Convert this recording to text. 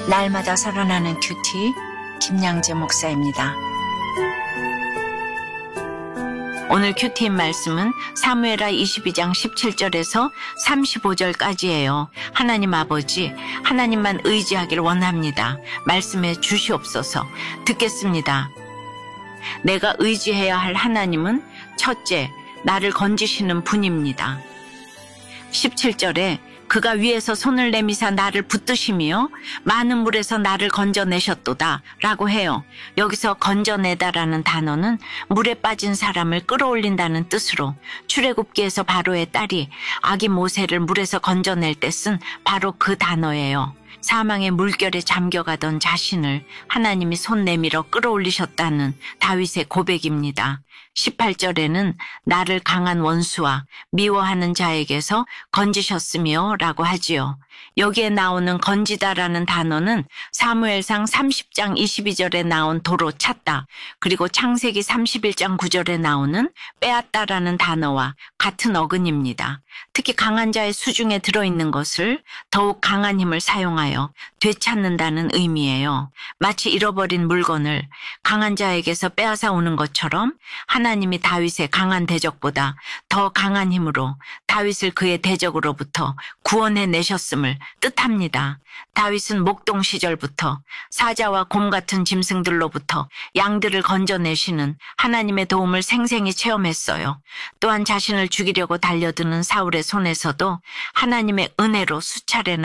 날마다 살아나는 큐티 김양재 목사입니다. 오늘 큐티인 말씀은 사무엘하 22장 17절에서 35절까지예요. 하나님 아버지, 하나님만 의지하길 원합니다. 말씀해 주시옵소서. 듣겠습니다. 내가 의지해야 할 하나님은 첫째, 나를 건지시는 분입니다. 17절에 그가 위에서 손을 내미사 나를 붙드시며 많은 물에서 나를 건져내셨도다 라고 해요. 여기서 건져내다라는 단어는 물에 빠진 사람을 끌어올린다는 뜻으로 출애굽기에서 바로의 딸이 아기 모세를 물에서 건져낼 때 쓴 바로 그 단어예요. 사망의 물결에 잠겨가던 자신을 하나님이 손 내밀어 끌어올리셨다는 다윗의 고백입니다. 18절에는 나를 강한 원수와 미워하는 자에게서 건지셨으며 라고 하지요. 여기에 나오는 건지다라는 단어는 사무엘상 30장 22절에 나온 도로 찾다, 그리고 창세기 31장 9절에 나오는 빼앗다라는 단어와 같은 어근입니다. 특히 강한 자의 수중에 들어있는 것을 더욱 강한 힘을 사용하여 되찾는다는 의미예요. 마치 잃어버린 물건을 강한 자에게서 빼앗아 오는 것처럼 하나님이 다윗의 강한 대적보다 더 강한 힘으로 다윗을 그의 대적으로부터 구원해 내셨음을 뜻합니다. 다윗은 목동 시절부터 사자와 곰 같은 짐승들로부터 양들을 건져내시는 하나님의 도움을 생생히 체험했어요. 또한 자신을 죽이려고 달려드는 사울의 손에서도 하나님의 은혜로 수차례나